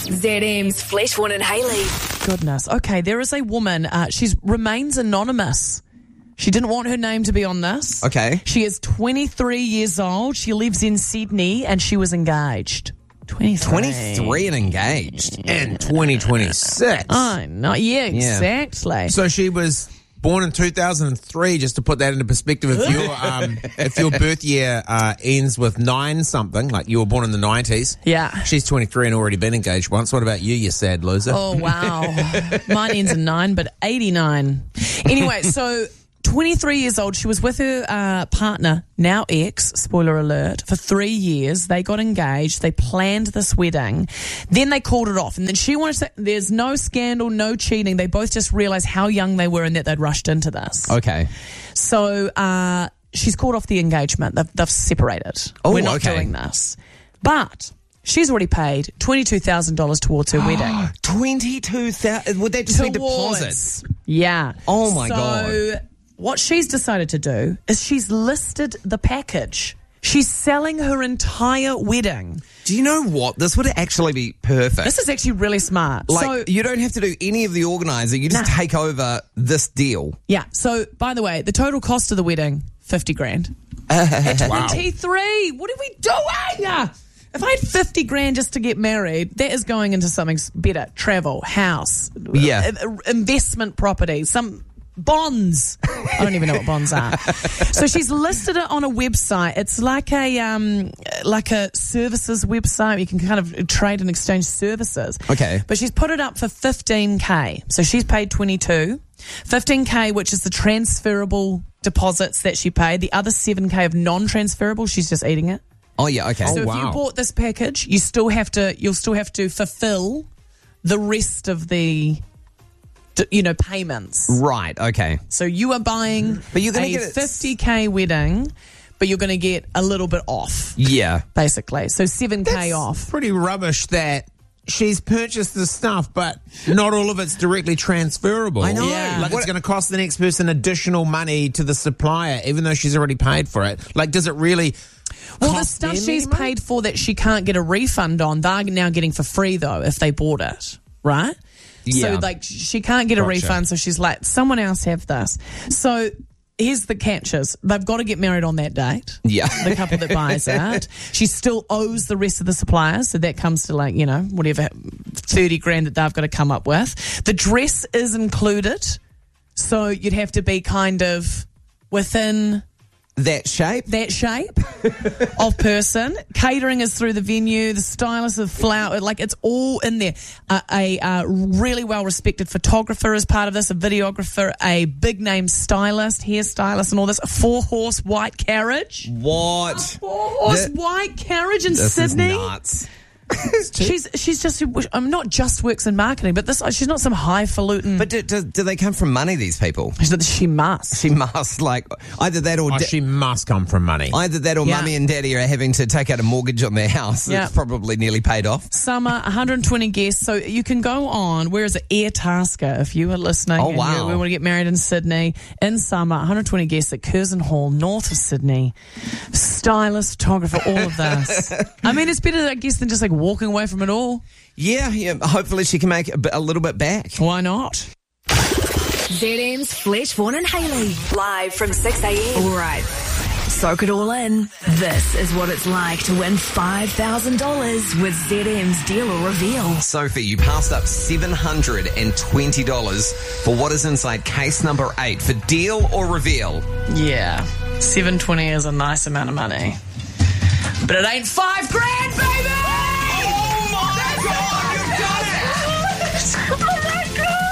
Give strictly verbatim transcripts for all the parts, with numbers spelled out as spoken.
Z M's Fleshborn and Hayley. Goodness. Okay, there is a woman. Uh, she remains anonymous. She didn't want her name to be on this. Okay. She is twenty-three years old. She lives in Sydney and she was engaged. twenty-three. twenty-three and engaged. In twenty twenty-six. I know. Yeah, exactly. So she was born in two thousand three, just to put that into perspective. If your um, if your birth year uh, ends with nine something, like you were born in the nineties, Yeah. she's twenty-three and already been engaged once. What about you, you sad loser? Oh, wow. Mine ends in nine, but eighty-nine. Anyway, so twenty-three years old. She was with her uh, partner, now ex, spoiler alert, for three years. They got engaged. They planned this wedding. Then they called it off. And then she wanted to, there's no scandal, no cheating. They both just realized how young they were and that they'd rushed into this. Okay. So uh, she's called off the engagement. They've, they've separated. Oh, We're not okay. doing this. But she's already paid twenty-two thousand dollars towards her wedding. twenty-two thousand. Would that just be Towards. deposits? Yeah. Oh, my so, God. what she's decided to do is she's listed the package. She's selling her entire wedding. Do you know what? This would actually be perfect. This is actually really smart. Like, so, you don't have to do any of the organising. You just Nah. take over this deal. yeah. So, by the way, the total cost of the wedding, fifty grand. twenty-three. What are we doing? If I had fifty grand just to get married, that is going into something better. Travel, house, Yeah. uh, investment property, some bonds. I don't even know what bonds are. So she's listed it on a website. It's like a um, like a services website. You can kind of trade and exchange services. Okay. But she's put it up for fifteen K. So she's paid twenty-two. fifteen K, which is the transferable deposits that she paid. The other seven K of non-transferable, she's just eating it. Oh, yeah, okay. So if wow. you bought this package, you still have to you'll still have to fulfill the rest of the d- you know payments. Right, okay. So you are buying But you're gonna a get it- fifty K wedding, but you're going to get a little bit off, Yeah. basically. So seven K That's off. pretty rubbish that she's purchased the stuff, but not all of it's directly transferable. I know. Yeah. Like What- it's going to cost the next person additional money to the supplier, even though she's already paid for it. Like, does it really Well, the cost stuff them she's any money? paid for that she can't get a refund on, they're now getting for free, though, if they bought it, right? Yeah. So, like, she can't get a Gotcha. refund, so she's like, someone else have this. So, here's the catches. They've got to get married on that date. Yeah. The couple that buys it. She still owes the rest of the suppliers, so that comes to, like, you know, whatever, thirty grand that they've got to come up with. The dress is included, so you'd have to be kind of within That shape? that shape of person. Catering is through the venue. The stylist of flower, like it's all in there. Uh, a uh, really well respected photographer is part of this. A videographer, a big name stylist, hairstylist, and all this. A four horse white carriage. What? Four horse Th- white carriage in This Sydney. is nuts. She's she's just I'm not just works in marketing, but this she's not some highfalutin. But do, do, do they come from money, these people? she must. She must, like, either that or... Oh, da- she must come from money. Either that or Yeah. mummy and daddy are having to take out a mortgage on their house. Yeah. It's probably nearly paid off. Summer, one hundred twenty guests. So you can go on. Where is it? Air Tasker. If you are listening, Oh, and wow. you- we want to get married in Sydney in summer. one hundred twenty guests at Curzon Hall, north of Sydney. Stylist, photographer, all of this. I mean, it's better, I guess, than just like walking away from it all. Yeah, yeah. Hopefully she can make a, bit- a little bit back. Why not? Z M's Fleshborn and Hayley. Live from six a.m. All right. Soak it all in. This is what it's like to win five thousand dollars with Z M's Deal or Reveal. Sophie, you passed up seven hundred twenty dollars for what is inside case number eight for Deal or Reveal. Yeah. seven twenty is a nice amount of money. But it ain't five grand, baby! Oh my God, you've done it! Oh my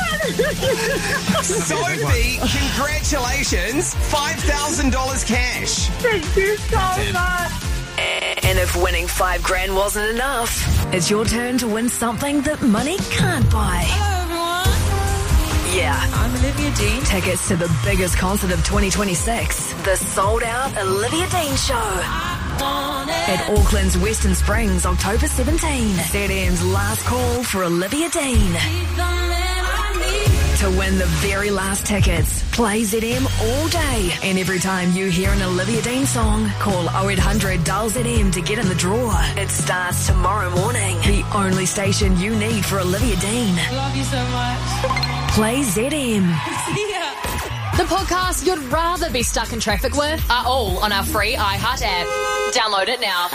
God! Sophie, congratulations. five thousand dollars cash. Thank you so much. And if winning five grand wasn't enough, it's your turn to win something that money can't buy. Hello, everyone. Yeah. I'm Olivia Dean. Tickets to the biggest concert of twenty twenty-six, the sold-out Olivia Dean Show. Want it. At Auckland's Western Springs, October seventeenth. Z M's last call for Olivia Dean. Be the man I need. To win the very last tickets, play Z M all day. And every time you hear an Olivia Dean song, call oh eight hundred dial Z M to get in the draw. It starts tomorrow morning. The only station you need for Olivia Dean. Love you so much. Play Z M. Yeah. The podcasts you'd rather be stuck in traffic with are all on our free iHeart app. Download it now.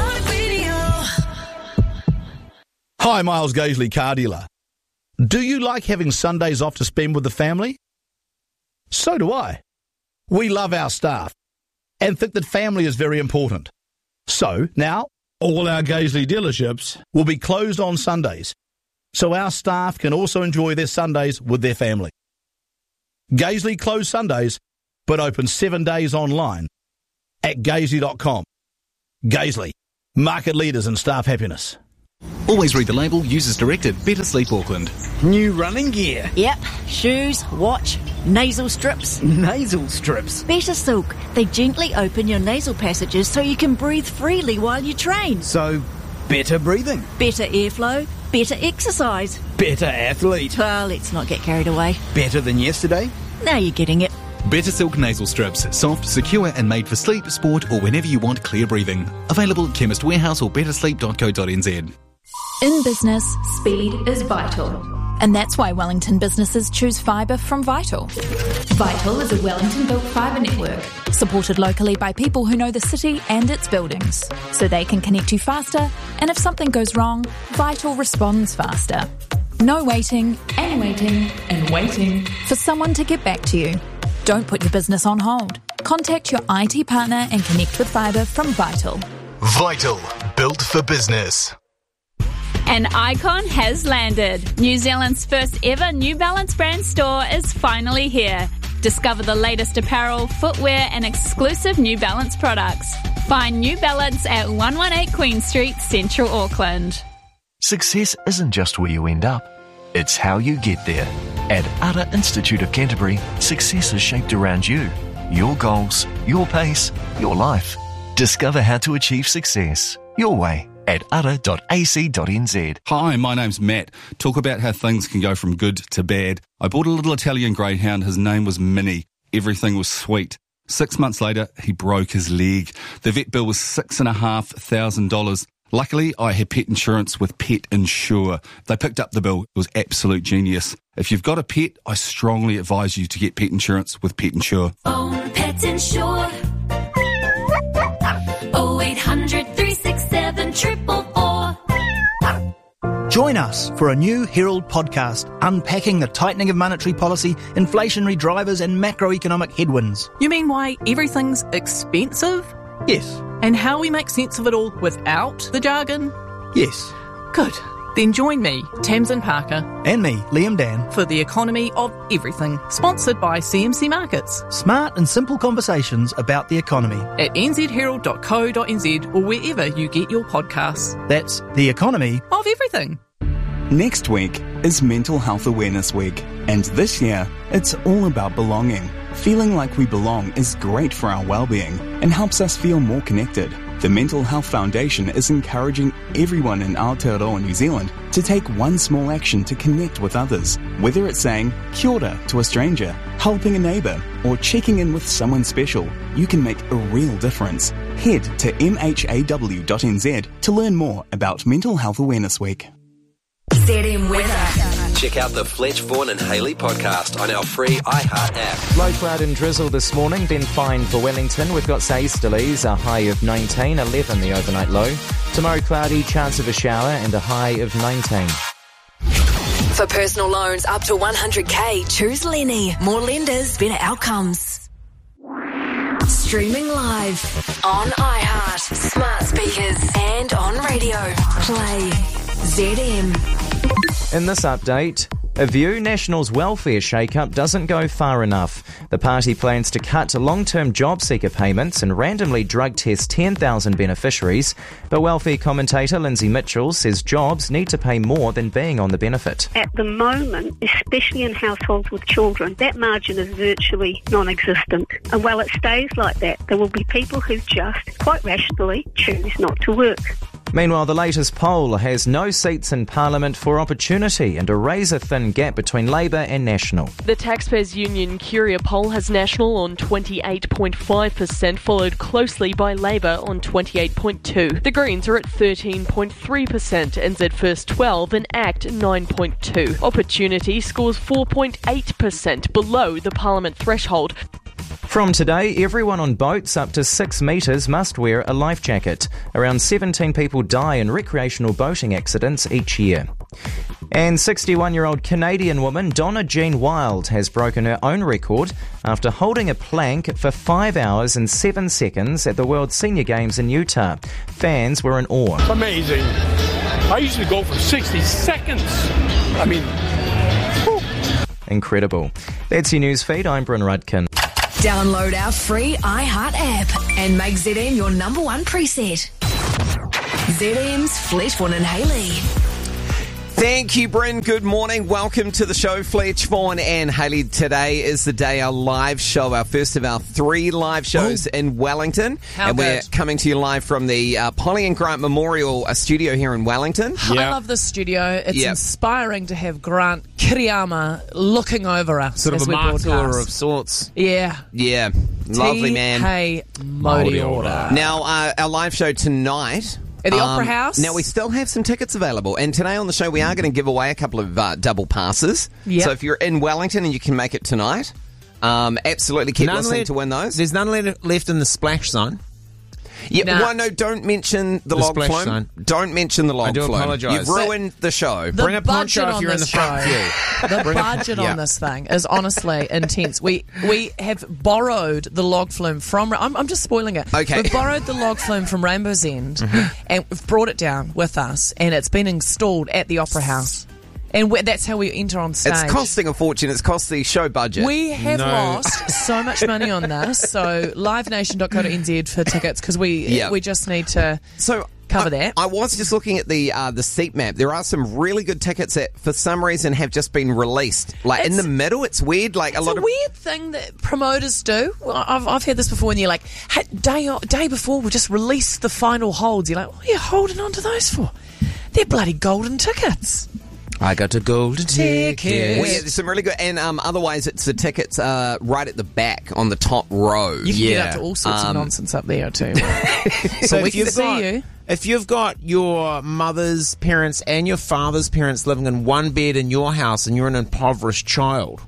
Hi, Miles Gaisley, car dealer. Do you like having Sundays off to spend with the family? So do I. We love our staff and think that family is very important. So now, all our Gaisley dealerships will be closed on Sundays, so our staff can also enjoy their Sundays with their family. Gaisley closed Sundays, but open seven days online at gaisley dot com. Gaisley, market leaders in staff happiness. Always read the label, users directed, Better Sleep Auckland. New running gear. Yep. Shoes, watch, nasal strips. Nasal strips. Better Silk. They gently open your nasal passages so you can breathe freely while you train. So, better breathing. Better airflow. Better exercise. Better athlete. Well, let's not get carried away. Better than yesterday. Now you're getting it. Better Silk Nasal Strips. Soft, secure and made for sleep, sport or whenever you want clear breathing. Available at Chemist Warehouse or better sleep dot co dot n z. In business, speed is vital. And that's why Wellington businesses choose fibre from Vital. Vital is a Wellington-built fibre network, supported locally by people who know the city and its buildings, so they can connect you faster, and if something goes wrong, Vital responds faster. No waiting, and waiting, and waiting for someone to get back to you. Don't put your business on hold. Contact your I T partner and connect with fibre from Vital. Vital, built for business. An icon has landed. New Zealand's first ever New Balance brand store is finally here. Discover the latest apparel, footwear and exclusive New Balance products. Find New Balance at one eighteen Queen Street, Central Auckland. Success isn't just where you end up, it's how you get there. At Ara Institute of Canterbury, success is shaped around you. Your goals, your pace, your life. Discover how to achieve success your way at ara dot a c dot n z. Hi, my name's Matt. Talk about how things can go from good to bad. I bought a little Italian greyhound. His name was Minnie. Everything was sweet. Six months later, he broke his leg. The vet bill was six and a half thousand dollars. Luckily, I had pet insurance with Pet Insure. They picked up the bill. It was absolute genius. If you've got a pet, I strongly advise you to get pet insurance with Pet Insure. Own Pet Insure. oh eight hundred, three six seven, four four four. Join us for a new Herald podcast unpacking the tightening of monetary policy, inflationary drivers and macroeconomic headwinds. You mean why everything's expensive? Yes. And how we make sense of it all without the jargon? Yes. Good. Then join me, Tamsin Parker. And me, Liam Dan. For the economy of everything. Sponsored by C M C Markets. Smart and simple conversations about the economy. At n z herald dot co dot n z or wherever you get your podcasts. That's the economy of everything. Next week is Mental Health Awareness Week. And this year, it's all about belonging. Feeling like we belong is great for our well-being and helps us feel more connected. The Mental Health Foundation is encouraging everyone in Aotearoa, New Zealand, to take one small action to connect with others. Whether it's saying kia ora to a stranger, helping a neighbour, or checking in with someone special, you can make a real difference. Head to m h a w dot n z to learn more about Mental Health Awareness Week. Z M weather. Check out the Fletch, Vaughan and Hayley podcast on our free iHeart app. Low cloud and drizzle this morning, then fine for Wellington. We've got Easterlies, a high of nineteen, eleven the overnight low. Tomorrow cloudy, chance of a shower and a high of nineteen. For personal loans up to one hundred k, choose Lenny. More lenders, better outcomes. Streaming live on iHeart, smart speakers and on radio. Play Z M. In this update, a View Nationals welfare shake-up doesn't go far enough. The party plans to cut long-term job seeker payments and randomly drug test ten thousand beneficiaries. But welfare commentator Lindsay Mitchell says jobs need to pay more than being on the benefit. At the moment, especially in households with children, that margin is virtually non-existent. And while it stays like that, there will be people who just, quite rationally, choose not to work. Meanwhile, the latest poll has no seats in Parliament for Opportunity and a razor-thin gap between Labour and National. The Taxpayers Union Curia poll has National on twenty-eight point five percent, followed closely by Labour on twenty-eight point two percent. The Greens are at thirteen point three percent, N Z First twelve and ACT nine point two percent. Opportunity scores four point eight percent, below the Parliament threshold. From today, everyone on boats up to six metres must wear a life jacket. Around seventeen people die in recreational boating accidents each year. And sixty-one-year-old Canadian woman Donna Jean Wild has broken her own record after holding a plank for five hours and seven seconds at the World Senior Games in Utah. Fans were in awe. Amazing. I usually go for sixty seconds. I mean, whew. Incredible. That's your news feed. I'm Bryn Rudkin. Download our free iHeart app and make Z M your number one preset. Z M's Fletchborn and Haley. Thank you, Bryn. Good morning. Welcome to the show, Fletch, Vaughan and Haley. Today is the day, our live show, our first of our three live shows oh. in Wellington. How and good. We're coming to you live from the uh, Polly and Grant Memorial uh, studio here in Wellington. I love this studio. It's Yep. inspiring to have Grant Kiriyama looking over us Sort of as a we martyr broadcast. of sorts. Yeah. Yeah, lovely man. Hey, Modi order. Now, uh, our live show tonight. At the Opera House? Now, we still have some tickets available. And today on the show, we are going to give away a couple of uh, double passes. Yep. So if you're in Wellington and you can make it tonight, um, absolutely keep None listening left- to win those. There's none le- left in the splash zone. Yeah, Nah. well, no, don't mention the, The log splash flume. zone. Don't mention the log I do flume. apologise. You've ruined the show. The Bring a poncho budget if on you're in this the front show. queue. The Bring a- budget yeah. on this thing is honestly intense. We we have borrowed the log flume from. I'm, I'm just spoiling it. Okay. We've borrowed the log flume from Rainbow's End, Mm-hmm. and we've brought it down with us, and it's been installed at the Opera House, and we that's how we enter on stage. It's costing a fortune. It's cost the show budget. We have No. lost so much money on this. So live nation dot co dot n z for tickets because we Yeah. we just need to so cover I, that. I was just looking at the uh, the seat map. There are some really good tickets that, for some reason, have just been released. Like in It's- the middle, it's weird. Like It's a lot a of weird thing that promoters do. Well, I've, I've heard this before, and you're like, hey, day day before we just released the final holds. You're like, what are you holding on to those for? They're bloody golden tickets. I got a golden Ticket. ticket. Well, yeah, there's some really good, and um, otherwise it's the tickets uh, right at the back on the top row. You can Yeah. get up to all sorts Um, of nonsense up there too. So we if can you've see got, you. if you've got your mother's parents and your father's parents living in one bed in your house and you're an impoverished child,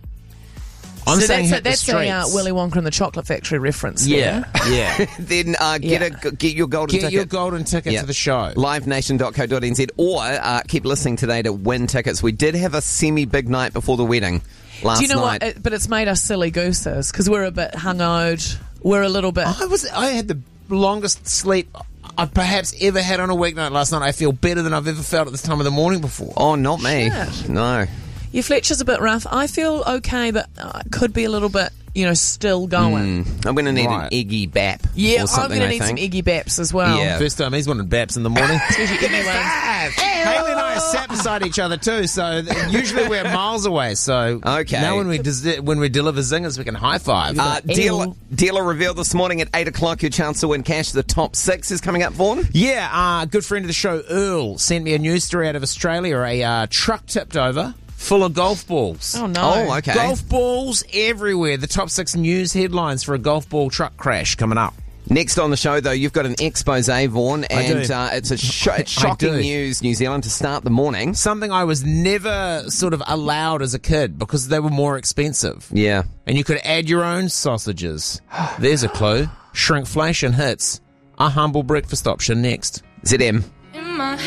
I'm so saying that's a, hit the that's a uh, streets. Willy Wonka and the Chocolate Factory reference. Yeah, there. yeah. then uh, get Yeah. a get your golden Get ticket. your golden ticket Yeah. to the show. live nation dot co dot n z or uh, keep listening today to win tickets. We did have a semi-big night before the wedding last Do you know night. what? It, but it's made us silly gooses because we're a bit hung-out. We're a little bit. I was I had the longest sleep I've perhaps ever had on a weeknight last night. I feel better than I've ever felt at this time of the morning before. Oh, not me. Shit. No. Your Fletcher's a bit rough. I feel okay, but uh, could be a little bit, you know, still going. Mm, I'm going to need Right. an Eggy Bap. Yeah, or I'm something, going to I need some think. Iggy Baps as well. Yeah. First time he's wanted Baps in the morning. Especially Iggy ones. Haley and I are sat beside each other too, so th- usually we're miles away. So Okay. now when we des- when we deliver zingers, we can high five. Uh, dealer, dealer revealed this morning at eight o'clock your chance to win cash. The top six is coming up, Vaughan. Yeah, uh, good friend of the show, Earl, sent me a news story out of Australia. A uh, truck tipped over full of golf balls. Oh, no. Oh, okay. Golf balls everywhere. The top six news headlines for a golf ball truck crash coming up. Next on the show, though, you've got an expose, Vaughan, I do. and uh, it's a sho- it's I shocking do. news, New Zealand, to start the morning. Something I was never sort of allowed as a kid because they were more expensive. Yeah. And you could add your own sausages. There's a clue. Shrinkflation hits. A humble breakfast option next. Z M. In my